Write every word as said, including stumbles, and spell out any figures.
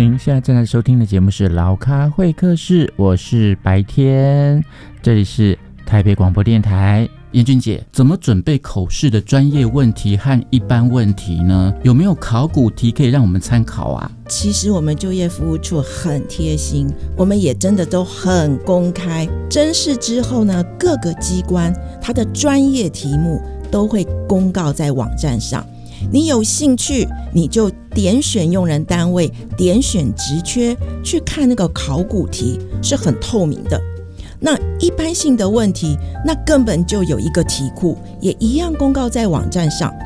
您现在正在收听的节目是老咖会客室，我是白天，这里是台北广播电台。妍君姐，怎么准备口试的专业问题和一般问题呢？有没有考古题可以让我们参考啊？ 其实我们就业服务处很贴心，我们也真的都很公开。甄试之后呢，各个机关它的专业题目都会公告在网站上。你有兴趣，你就点选用人单位，点选职缺，去看那个考古题，是很透明的。那一般性的问题，那根本就有一个题库，也一样公告在网站上。